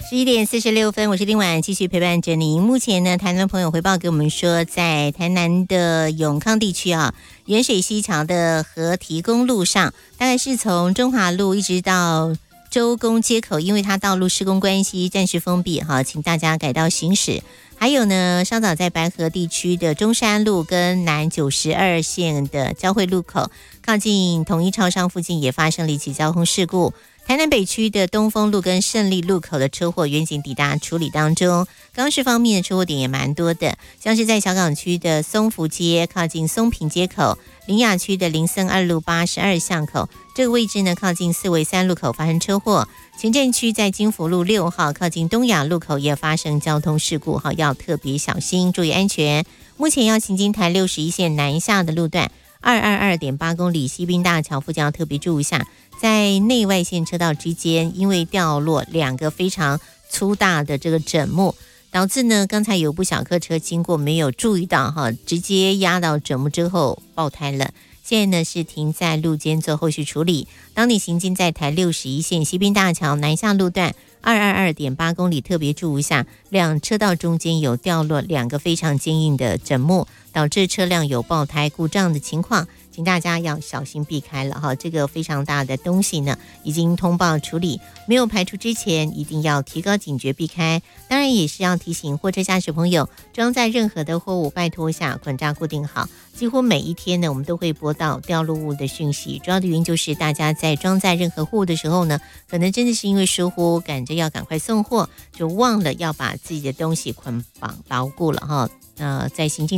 11:46，我是林婉，继续陪伴着您。目前呢，台南的朋友回报给我们说，在台南的永康地区啊，盐水溪桥的河堤公路上，大概是从中华路一直到周公街口，因为它道路施工关系暂时封闭哈，请大家改道行驶。还有呢，稍早在白河地区的中山路跟南92线的交汇路口，靠近统一超商附近也发生了一起交通事故。台南北区的东风路跟胜利路口的车祸远警抵达处理当中。钢市方面的车祸点也蛮多的，像是在小港区的松福街靠近松平街口，林雅区的林森二路82巷口这个位置呢，靠近四维三路口发生车祸。前镇区在金福路6号靠近东雅路口也发生交通事故，要特别小心，注意安全。目前要行经台61线南下的路段222.8公里西滨大桥附近要特别注意一下，在内外线车道之间因为掉落2个非常粗大的这个枕木，导致呢刚才有部小客车经过没有注意到直接压到枕木之后爆胎了。现在呢是停在路肩做后续处理。当你行经在台61线西滨大桥南下路段222.8公里，特别注意一下，两车道中间有掉落2个非常坚硬的枕木，导致车辆有爆胎故障的情况，请大家要小心避开了哈。这个非常大的东西呢，已经通报处理，没有排除之前，一定要提高警觉避开。当然也是要提醒货车驾驶朋友，装载任何的货物，拜托一下管栅固定好。几乎每一天呢，我们都会播到掉落物的讯息，主要的原因就是大家在装载任何货物的时候呢，可能真的是因为疏忽，赶着要赶快送货，就忘了要把自己的东西捆绑牢固了哈。在行进